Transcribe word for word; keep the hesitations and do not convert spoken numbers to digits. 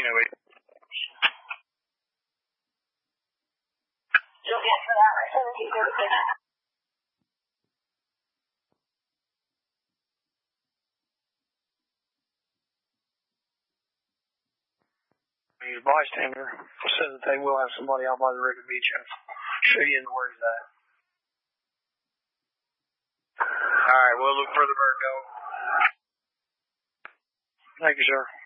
know it. You'll get for that. seventeen thirty-six. A bystander said that they will have somebody out by the River Beach. I'll show you in the words of that. Alright, we'll look for the bird, go. Thank you, sir.